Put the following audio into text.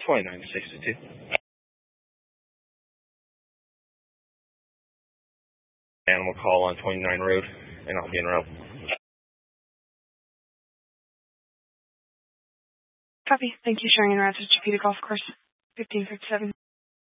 2962. Animal call on 29 Road, and I'll be en route. Copy. Thank you. Showing en route to Chipeta Golf Course, 1557.